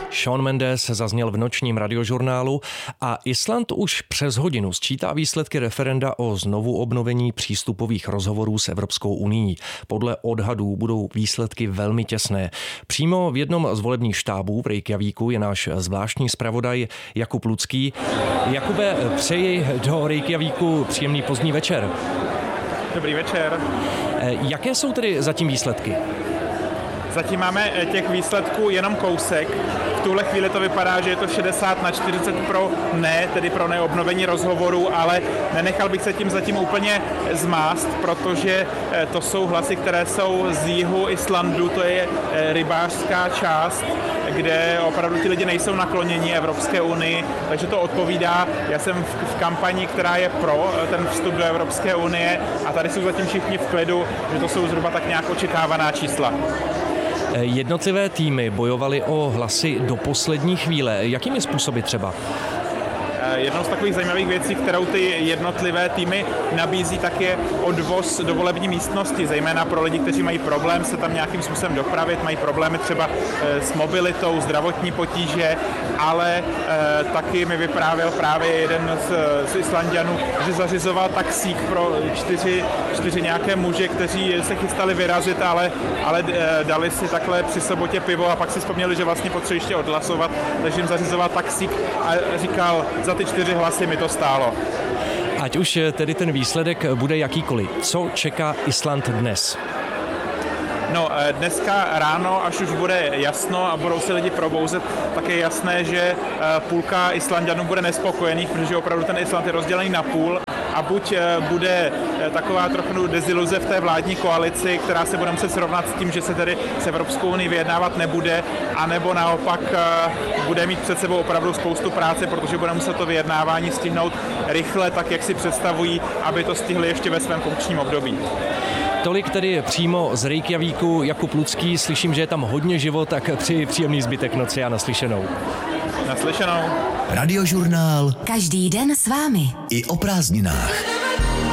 Shawn Mendes zazněl v nočním radiožurnálu a Island už přes hodinu sčítá výsledky referenda o znovu obnovení přístupových rozhovorů s Evropskou unií. Podle odhadů budou výsledky velmi těsné. Přímo v jednom z volebních štábů v Reykjavíku je náš zvláštní zpravodaj Jakub Lucký. Jakube, přeji do Reykjavíku příjemný pozdní večer. Dobrý večer. Jaké jsou tedy zatím výsledky? Zatím máme těch výsledků jenom kousek. V tuhle chvíli to vypadá, že je to 60-40 pro ne, tedy pro neobnovení rozhovoru, ale nenechal bych se tím zatím úplně zmást, protože to jsou hlasy, které jsou z jihu Islandu, to je rybářská část, kde opravdu ti lidi nejsou nakloněni Evropské unii, takže to odpovídá. Já jsem v kampani, která je pro ten vstup do Evropské unie a tady jsou zatím všichni v klidu, že to jsou zhruba tak nějak očekávaná čísla. Jednotlivé týmy bojovaly o hlasy do poslední chvíle. Jakými způsoby třeba? Jednou z takových zajímavých věcí, kterou ty jednotlivé týmy nabízí, tak je odvoz do volební místnosti, zejména pro lidi, kteří mají problém se tam nějakým způsobem dopravit, mají problémy třeba s mobilitou, zdravotní potíže, ale taky mi vyprávěl právě jeden z Islanďanů, že zařizoval taxík pro čtyři nějaké muže, kteří se chystali vyrazit, ale dali si takhle při sobotě pivo a pak si vzpomněli, že vlastně potřebují ještě odhlasovat, takže jim zařizoval taxík a říkal, za ty 4 hlasy mi to stálo. Ať už tedy ten výsledek bude jakýkoliv. Co čeká Island dnes? No, dneska ráno, až už bude jasno a budou se lidi probouzet, tak je jasné, že půlka Islanďanů bude nespokojených, protože opravdu ten Island je rozdělený na půl a buď bude taková trochu deziluze v té vládní koalici, která se bude muset srovnat s tím, že se tedy s Evropskou unii vyjednávat nebude, anebo naopak bude mít před sebou opravdu spoustu práce, protože bude muset to vyjednávání stihnout rychle, tak jak si představují, aby to stihli ještě ve svém funkčním období. Tolik tedy přímo z Reykjavíku Jakub Lucký. Slyším, že je tam hodně život, tak přeji příjemný zbytek noci a naslyšenou. Naslyšenou. Radiožurnál. Každý den s vámi. I o prázdninách.